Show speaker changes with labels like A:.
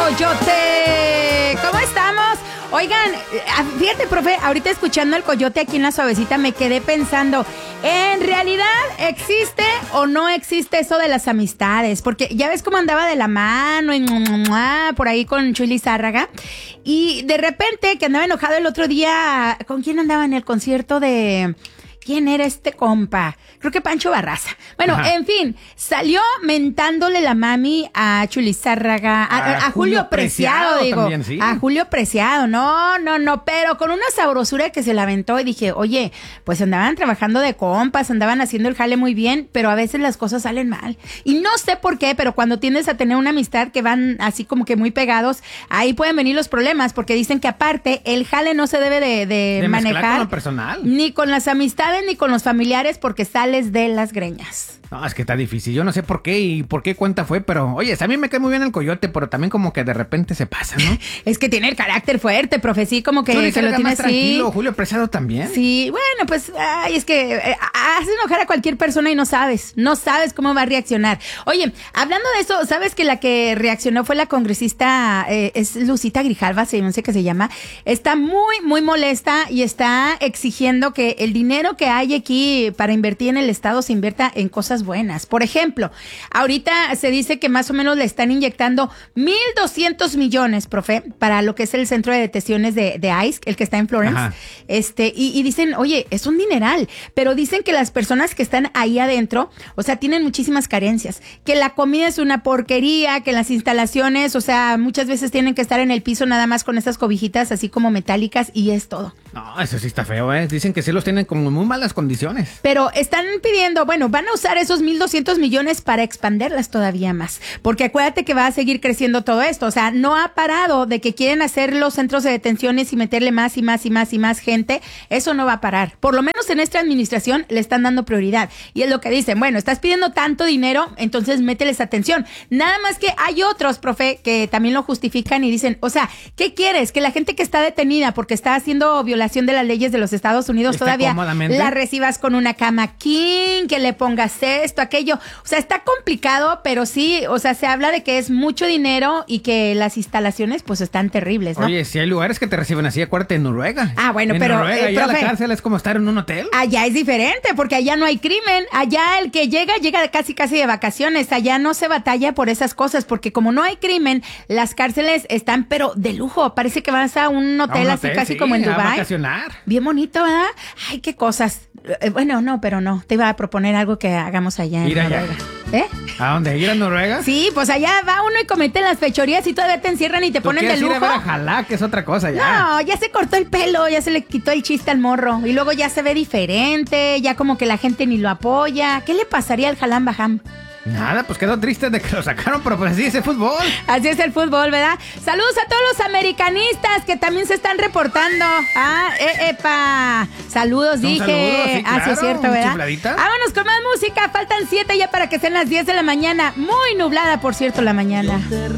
A: Coyote. ¿Cómo estamos? Oigan, fíjate, profe, ahorita escuchando el Coyote aquí en La Suavecita me quedé pensando, ¿en realidad existe o no existe eso de las amistades? Porque ya ves cómo andaba de la mano y por ahí con Chuy Lizárraga. Y de repente, que andaba enojado el otro día, ¿con quién andaba en el concierto de...? ¿Quién era este compa? Creo que Pancho Barraza. Bueno, ajá. En fin, salió mentándole la mami a Chuy Lizárraga, a Julio Preciado, digo. También, sí. A Julio Preciado, no, pero con una sabrosura que se la aventó y dije, oye, pues andaban trabajando de compas, andaban haciendo el jale muy bien, pero a veces las cosas salen mal. Y no sé por qué, pero cuando tiendes a tener una amistad que van así como que muy pegados, ahí pueden venir los problemas, porque dicen que aparte el jale no se debe de manejar
B: con lo personal,
A: ni con las amistades ni con los familiares, porque sales de las greñas.
B: No, es que está difícil. Yo no sé por qué y por qué cuenta fue, pero oye, a mí me cae muy bien el Coyote, pero también como que de repente se pasa, ¿no?
A: Es que tiene el carácter fuerte, profe, sí, como que se lo tiene así.
B: Tranquilo, Julio Preciado también.
A: Sí, bueno, pues, ay, es que hace enojar a cualquier persona y no sabes cómo va a reaccionar. Oye, hablando de eso, ¿sabes que la que reaccionó fue la congresista, es Lucita Grijalva, no sé qué se llama? Está muy, muy molesta y está exigiendo que el dinero que hay aquí para invertir en el Estado se invierta en cosas buenas. Por ejemplo, ahorita se dice que más o menos le están inyectando 1,200 millones, profe, para lo que es el centro de detenciones de ICE, el que está en Florence. Ajá. Y dicen, oye, es un dineral, pero dicen que las personas que están ahí adentro, o sea, tienen muchísimas carencias, que la comida es una porquería, que las instalaciones, o sea, muchas veces tienen que estar en el piso nada más con esas cobijitas así como metálicas y es todo.
B: No, eso sí está feo, ¿eh? Dicen que sí los tienen como en muy malas condiciones.
A: Pero están pidiendo, bueno, van a usar esos 1,200 millones para expanderlas todavía más. Porque acuérdate que va a seguir creciendo todo esto. O sea, no ha parado de que quieren hacer los centros de detenciones y meterle más y más y más y más gente. Eso no va a parar. Por lo menos en esta administración le están dando prioridad. Y es lo que dicen, bueno, estás pidiendo tanto dinero, entonces mételes atención. Nada más que hay otros, profe, que también lo justifican y dicen, o sea, ¿qué quieres? Que la gente que está detenida porque está haciendo violación de las leyes de los Estados Unidos está todavía la recibas con una cama king, que le pongas esto, aquello. O sea, está complicado, pero sí, o sea, se habla de que es mucho dinero y que las instalaciones pues están terribles, ¿no?
B: Oye, si hay lugares que te reciben así, acuérdate en Noruega.
A: Ah, bueno,
B: en
A: pero
B: Noruega, allá
A: profe,
B: la cárcel es como estar en un hotel.
A: Allá es diferente, porque allá no hay crimen. Allá el que llega casi de vacaciones. Allá no se batalla por esas cosas, porque como no hay crimen, las cárceles están, pero de lujo. Parece que vas a un hotel así casi
B: sí,
A: como en Dubái.
B: A vacacionar.
A: Bien bonito, ¿verdad? Ay, qué cosas. Bueno, no, pero no. Te iba a proponer algo que hagamos allá en Noruega.
B: ¿Eh? ¿A dónde? ¿Ir a Noruega?
A: Sí, pues allá va uno y comete las fechorías y todavía te encierran y te ponen de lujo.
B: Ir a ver a Jalá, que es otra cosa ya.
A: No, ya se cortó el pelo, ya se le quitó el chiste al morro. Y luego ya se ve diferente, ya como que la gente ni lo apoya. ¿Qué le pasaría al Jalán Bajam?
B: Nada, pues quedó triste de que lo sacaron, pero pues así es el fútbol.
A: Así es el fútbol, ¿verdad? Saludos a todos los americanistas que también se están reportando. ¡Epa! Saludos, dije.
B: Saludos, sí, claro,
A: sí es cierto, ¿verdad?
B: Chifladita.
A: Vámonos con más música. Faltan 7 ya para que sean las 10 de la mañana. Muy nublada, por cierto, la mañana.